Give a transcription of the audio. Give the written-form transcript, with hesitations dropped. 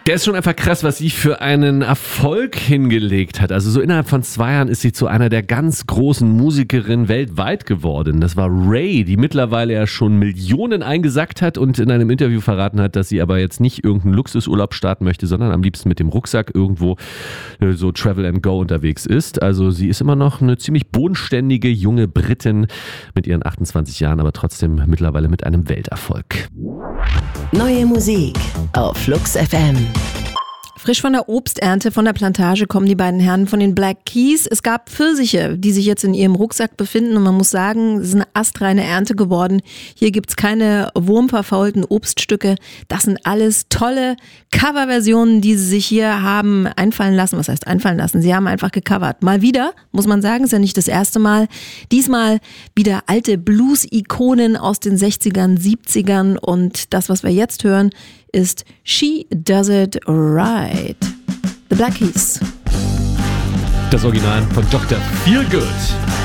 Der ist schon einfach krass, was sie für einen Erfolg hingelegt hat. Also so innerhalb von 2 Jahren ist sie zu einer der ganz großen Musikerinnen weltweit geworden. Das war Ray, die mittlerweile ja schon Millionen eingesackt hat und in einem Interview verraten hat, dass sie aber jetzt nicht irgendeinen Luxusurlaub starten möchte, sondern am liebsten mit dem Rucksack irgendwo so Travel and Go unterwegs ist. Also sie ist immer noch eine ziemlich bodenständige junge Britin mit ihren 28 Jahren, aber trotzdem mittlerweile mit einem Welterfolg. Neue Musik auf Flux FM. Frisch von der Obsternte von der Plantage kommen die beiden Herren von den Black Keys. Es gab Pfirsiche, die sich jetzt in ihrem Rucksack befinden und man muss sagen, es ist eine astreine Ernte geworden. Hier gibt's keine wurmverfaulten Obststücke. Das sind alles tolle Coverversionen, die sie sich hier haben einfallen lassen. Was heißt einfallen lassen? Sie haben einfach gecovert. Mal wieder, muss man sagen, ist ja nicht das erste Mal. Diesmal wieder alte Blues-Ikonen aus den 60ern, 70ern und das, was wir jetzt hören, ist She Does It Right. The Black Keys. Das Original von Dr. Feelgood.